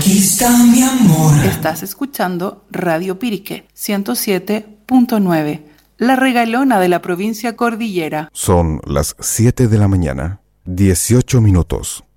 Conquista mi amor. Estás escuchando Radio Pirique 107.9, la regalona de la provincia cordillera. Son las 7 de la mañana, 18 minutos.